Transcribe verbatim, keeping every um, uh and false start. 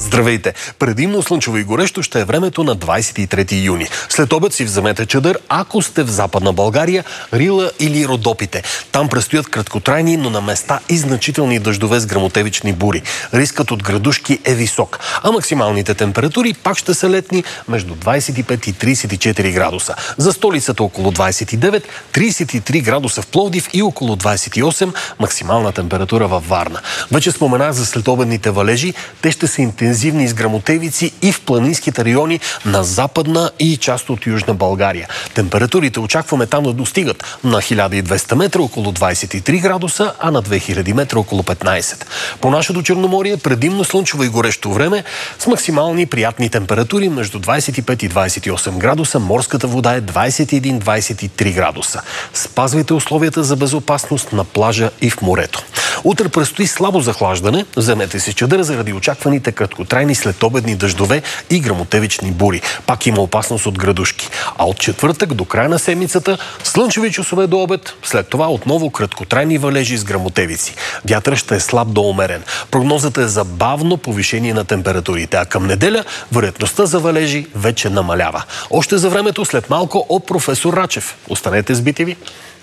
Здравейте! Предимно слънчево и горещо ще е времето на двадесет и трети юни. След обед си вземете чадър, ако сте в Западна България, Рила или Родопите. Там предстоят краткотрайни, но на места и значителни дъждове с гръмотевични бури. Рискът от градушки е висок, а максималните температури пак ще са летни между двадесет и пет и тридесет и четири градуса. За столицата около двадесет и девет, тридесет и три градуса в Пловдив и около двадесет и осем максимална температура във Варна. Вече споменах за следобедните валежи. Те ще са интензивни с гръмотевици и в планинските райони на Западна и част от Южна България. Температурите очакваме там да достигат на хиляда и двеста метра около двадесет и три градуса, а на две хиляди метра около петнадесет. По нашето Черноморие предимно слънчево и горещо време с максимални приятни температури между двадесет и пет и двадесет и осем градуса. Морската вода е двадесет и един до двадесет и три градуса. Спазвайте условията за безопасност на плажа и в морето. Утре предстои слабо захлаждане. Вземете си чадър заради очакваните краткотрайни следобедни дъждове и гръмотевични бури. Пак има опасност от градушки. А от четвъртък до края на седмицата слънчеви часове до обед, след това отново краткотрайни валежи с гръмотевици. Вятърът ще е слаб до умерен. Прогнозата е за бавно повишение на температурите, а към неделя вероятността за валежи вече намалява. Още за времето след малко от професор Рачев. Останете с би ти ви.